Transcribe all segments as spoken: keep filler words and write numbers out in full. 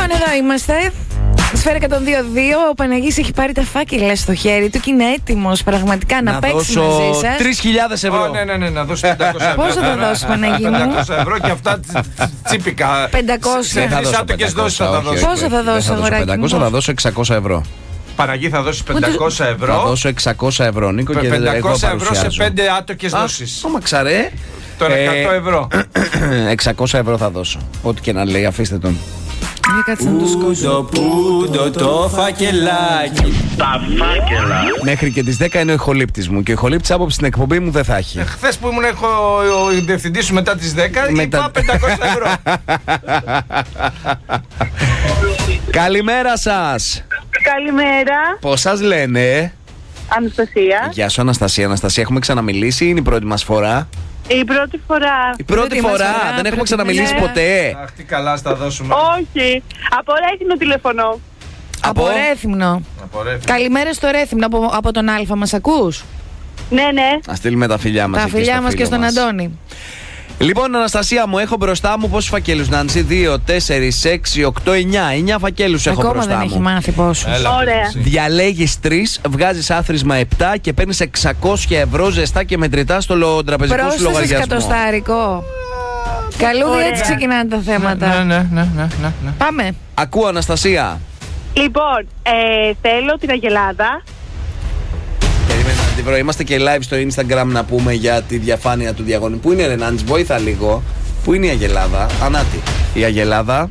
Λοιπόν, εδώ είμαστε. Σφαίρα εκατόν δύο κόμμα δύο. Ο Παναγής έχει πάρει τα φάκελα στο χέρι του και είναι έτοιμος πραγματικά να, να παίξει μαζί σας. τρεις χιλιάδες ευρώ. Oh, ναι, ναι, ναι, να δώσω πεντακόσια ευρώ. Πόσο θα δώσει, Παναγί μου? πεντακόσια ευρώ και αυτά τσίπικα. πεντακόσια. Σε τρεις άτοκες δόσεις θα τα δώσω. Πόσο θα δώσει, αγοράκι μου? πεντακόσια, θα δώσω εξακόσια ευρώ. Παναγί, θα δώσει πεντακόσια ευρώ. Θα δώσω εξακόσια ευρώ, Νίκο, και πεντακόσια ευρώ σε πέντε άτοκες δόσεις. Όμα ξαρέ. Τώρα εκατό ευρώ. εξακόσια ευρώ θα δώσω. Ό,τι και να λέει, αφήστε τον. Για κάτσε να το σκόσω. Πούντο το φακελάκι. Τα φάκελα. Μέχρι και τις δέκα είναι ο ηχολήπτης μου και ο ηχολήπτης άποψη στην εκπομπή μου δεν θα έχει. Χθες που ήμουν έχω ο διευθυντής σου μετά τις δέκα, είπα πεντακόσια ευρώ. Καλημέρα σας. Καλημέρα. Πώς σας λένε? Αναστασία. Γεια σου Αναστασία. Αναστασία, έχουμε ξαναμιλήσει ή είναι η πρώτη μας φορά? Η πρώτη φορά. Η πρώτη, πρώτη φορά, φορά, δεν έχουμε πρώτη ξαναμιλήσει φορά. ποτέ. Αχ, τι καλά στα δώσουμε. Όχι. Από Ρέθυμνο τηλεφωνώ. Από Ρέθυμνο. Καλημέρα στο Ρέθυμνο. Από, από τον Αλφα μας ακούς? Ναι, ναι. Να στείλουμε τα φιλιά μας. Τα εκεί φιλιά στο μας φίλο και στον μας. Αντώνη. Λοιπόν, Αναστασία μου, έχω μπροστά μου πόσους φακέλους, Νάντσι? δύο, τέσσερα, έξι, οκτώ, εννιά. εννιά φακέλους έχω Ακόμα μπροστά δεν μου. έχει μάθει πόσους. Ωραία. Διαλέγεις τρεις, βγάζεις άθροισμα επτά και παίρνεις εξακόσια ευρώ ζεστά και μετρητά στο λο- τραπεζικό σου Πρόσθεσες λογαριασμό. κατοστάρικο. Καλούδι, Ωραία. έτσι ξεκινάνε τα θέματα. Ναι, ναι, ναι, ναι, ναι, ναι. Πάμε. Ακούω, Αναστασία. Λοιπόν, ε, θέλω την Αγελάδα. Περίμενα να τη βρω. Είμαστε και live στο Instagram να πούμε για τη διαφάνεια του διαγωνισμού. Πού είναι, Ρενάντζ, βοήθα λίγο. Πού είναι η Αγελάδα? Ανάτι. Η Αγελάδα.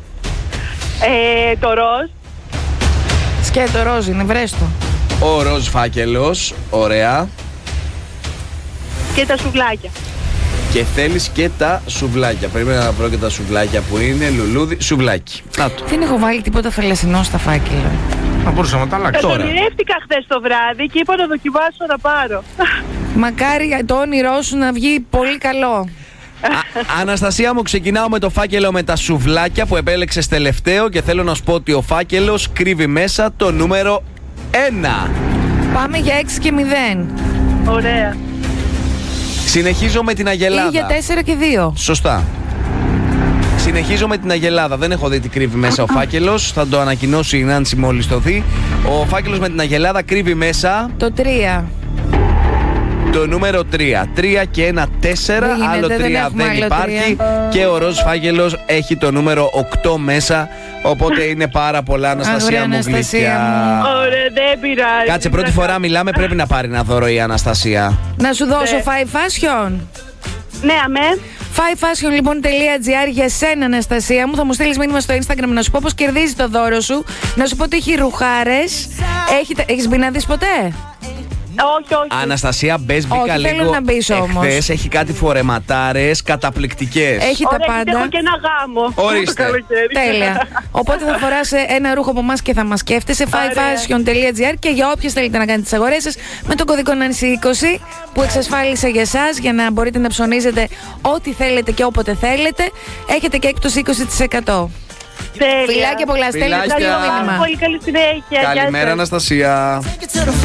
Ε, το ροζ. Σκέτο ροζ είναι, βρες το. Ο ροζ φάκελος. Ωραία. Και τα σουβλάκια. Και θέλεις και τα σουβλάκια. Περίμενα να βρω και τα σουβλάκια που είναι. Λουλούδι, σουβλάκι. Να το. Δεν έχω βάλει τίποτα θαλασσινό στα φάκελα. Θα μπορούσαμε να τα αλλάξουμε. Τώρα. Ονειρεύτηκα χθες το βράδυ και είπα να δοκιμάσω να πάρω. Μακάρι το όνειρό σου να βγει πολύ καλό. Α, Αναστασία μου, ξεκινάω με το φάκελο με τα σουβλάκια που επέλεξες τελευταίο και θέλω να σου πω ότι ο φάκελος κρύβει μέσα το νούμερο ένα. Πάμε για έξι και μηδέν. Ωραία. Συνεχίζω με την Αγελάδα. Ή για τέσσερα και δύο. Σωστά. Συνεχίζω με την Αγελάδα. Δεν έχω δει τι κρύβει μέσα ο φάκελος. Θα το ανακοινώσει η Νάντσι μόλις το δει. Ο φάκελος με την Αγελάδα κρύβει μέσα Το τρία. το νούμερο τρία. τρία και ένα τέσσερα. Δεν γίνεται, Άλλο δεν τρία έχουμε δεν άλλο υπάρχει. τρία. Και ο ροζ φάκελος έχει το νούμερο οκτώ μέσα. Οπότε είναι πάρα πολλά, Αναστασία Ωραία, μου, Αναστασία γλυκιά. μου. Ωραία, δεν πειράζει. Κάτσε, πρώτη φορά μιλάμε, πρέπει να πάρει ένα δώρο η Αναστασία. Να σου δώσω Ναι. Five Fashion. Ναι, αμέ. five fashion λοιπόν .gr για σένα, Αναστασία μου. Θα μου στείλεις μήνυμα στο Instagram να σου πω πως κερδίζει το δώρο σου. Να σου πω ότι έχει ρουχάρες. Έχει, έχεις μπει να δεις ποτέ? Όχι, όχι. Αναστασία, μπες, μπήκα Όχι, θέλω λίγο. να μπεις όμως. Εχθές έχει κάτι φορεματάρες καταπληκτικές. Έχει Ωραία, τα γιατί πάντα. έχω και ένα γάμο. Ορίστε. Το καλοκαίρι. Τέλεια. Οπότε θα φοράς ένα ρούχο από εμάς και θα μας σκέφτεσαι. five fashion .gr και για όποιες θέλετε να κάνετε τις αγορές σας με το κωδικό Νάνση είκοσι που εξασφάλισα για εσάς για να μπορείτε να ψωνίζετε ό,τι θέλετε και όποτε θέλετε. Έχετε και έκπτωση είκοσι τοις εκατό. Τέλεια. Φιλάκια πολλά. Στέλνει Φιλάκια. το μήνυμα. Πολύ καλή συνέχεια. Γεια Καλημέρα, σας. Αναστασία.